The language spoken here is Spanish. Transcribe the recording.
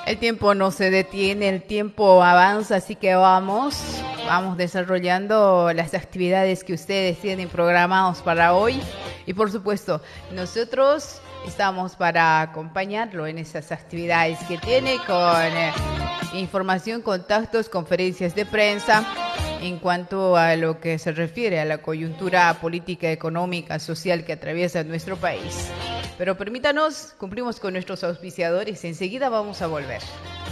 El tiempo no se detiene, el tiempo avanza, así que vamos desarrollando las actividades que ustedes tienen programados para hoy. Y por supuesto, nosotros estamos para acompañarlo en esas actividades que tiene con información, contactos, conferencias de prensa en cuanto a lo que se refiere a la coyuntura política, económica, social que atraviesa nuestro país. Pero permítanos, cumplimos con nuestros auspiciadores, enseguida vamos a volver.